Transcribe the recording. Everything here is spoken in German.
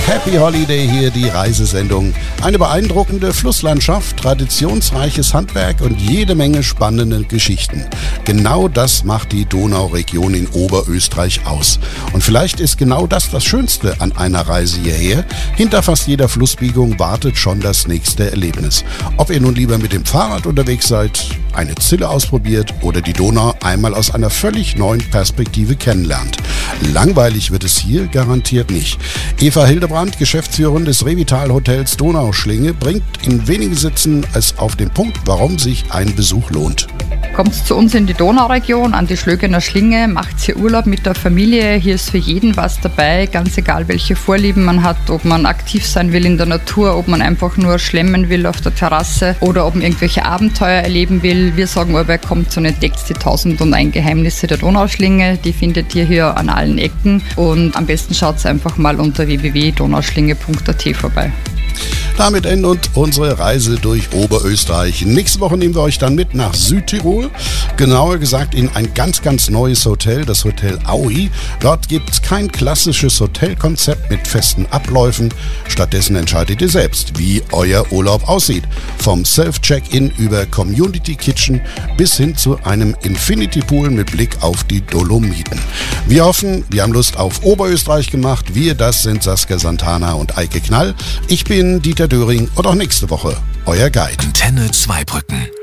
Happy Holiday hier, die Reisesendung. Eine beeindruckende Flusslandschaft, traditionsreiches Handwerk und jede Menge spannende Geschichten. Genau das macht die Donauregion in Oberösterreich aus. Und vielleicht ist genau das Schönste an einer Reise hierher. Hinter fast jeder Flussbiegung wartet schon das nächste Erlebnis. Ob ihr nun lieber mit dem Fahrrad unterwegs seid, eine Zille ausprobiert oder die Donau einmal aus einer völlig neuen Perspektive kennenlernt. Langweilig wird es hier garantiert nicht. Eva Hildebrand, Geschäftsführerin des Revital Hotels Donauschlinge, bringt in wenigen Sätzen es auf den Punkt, warum sich ein Besuch lohnt. Kommt zu uns in die Donauregion, an die Schlögener Schlinge, macht hier Urlaub mit der Familie. Hier ist für jeden was dabei, ganz egal welche Vorlieben man hat, ob man aktiv sein will in der Natur, ob man einfach nur schlemmen will auf der Terrasse oder ob man irgendwelche Abenteuer erleben will. Wir sagen aber, kommt und entdeckt die 1001 Geheimnisse der Donauschlinge. Die findet ihr hier an allen Ecken und am besten schaut einfach mal unter www.donauschlinge.at vorbei. Damit endet unsere Reise durch Oberösterreich. Nächste Woche nehmen wir euch dann mit nach Südtirol. Genauer gesagt in ein ganz, ganz neues Hotel, das Hotel Aui. Dort gibt es kein klassisches Hotelkonzept mit festen Abläufen. Stattdessen entscheidet ihr selbst, wie euer Urlaub aussieht. Vom Self-Check-In über Community Kitchen bis hin zu einem Infinity Pool mit Blick auf die Dolomiten. Wir hoffen, wir haben Lust auf Oberösterreich gemacht. Wir, das sind Saskia Santana und Eike Knall. Ich bin Dieter Döring und auch nächste Woche euer Guide. Antenne Zweibrücken.